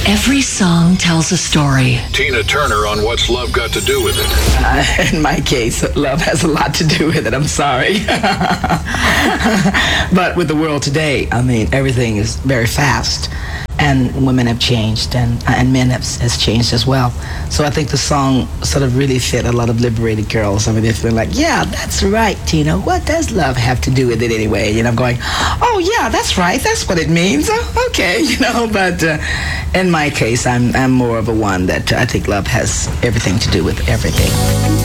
Every song tells a story. Tina Turner on What's Love Got to Do With It? In my case, love has a lot to do with it. I'm sorry. But with the world today, I mean, everything is very fast. And women have changed, and men has changed as well. So I think the song sort of really fit a lot of liberated girls. I mean, they're feeling like, yeah, that's right, Tina. What does love have to do with it anyway? You know, I'm going, oh, yeah, that's right. That's what it means. Oh, okay, you know. But in my case, I'm more of a one that I think love has everything to do with everything.